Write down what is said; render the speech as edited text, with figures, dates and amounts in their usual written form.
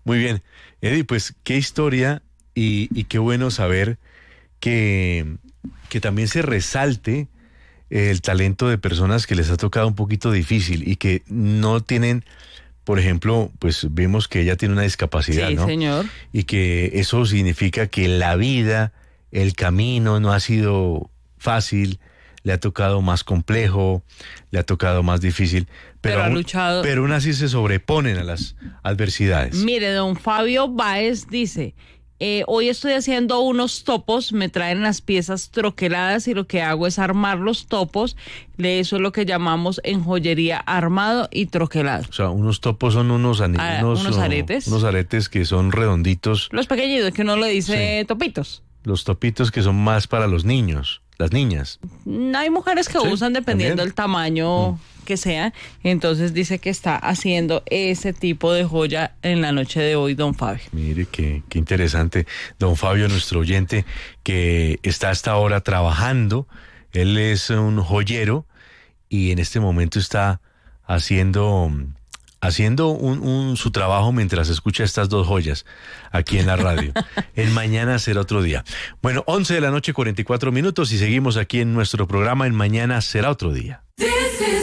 Muy bien. Eddie, pues qué historia y qué bueno saber que también se resalte el talento de personas que les ha tocado un poquito difícil y que no tienen, por ejemplo, pues vimos que ella tiene una discapacidad, Sí, ¿no? señor. Y que eso significa que la vida, el camino no ha sido fácil, le ha tocado más complejo, le ha tocado más difícil, Pero ha luchado. pero aún así se sobreponen a las adversidades. Mire, don Fabio Báez dice, hoy estoy haciendo unos topos, me traen las piezas troqueladas y lo que hago es armar los topos. De eso es lo que llamamos en joyería armado y troquelado. O sea, unos topos son unos Aretes. unos aretes que son redonditos. Los pequeñitos que uno le dice topitos. Los topitos que son más para los niños, las niñas. Hay mujeres que Sí, usan dependiendo también. del tamaño que sea. Entonces dice que está haciendo ese tipo de joya en la noche de hoy, don Fabio. Mire, qué interesante. Don Fabio, nuestro oyente, que está hasta ahora trabajando. Él es un joyero y en este momento está haciendo su trabajo mientras escucha estas dos joyas aquí en la radio. El mañana será otro día. Bueno, 11 de la noche, 44 minutos y seguimos aquí en nuestro programa. En Mañana será otro día.